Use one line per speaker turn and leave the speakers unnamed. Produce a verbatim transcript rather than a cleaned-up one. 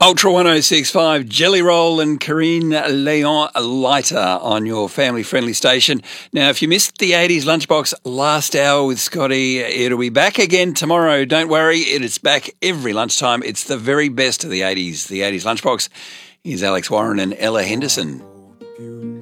Ultra ten sixty-five, Jelly Roll and Karine Leon Lighter on your family-friendly station. Now, if you missed the eighties Lunchbox last hour with Scotty, it'll be back again tomorrow. Don't worry, it's back every lunchtime. It's the very best of the eighties, the eighties Lunchbox. Here's Alex Warren and Ella Henderson.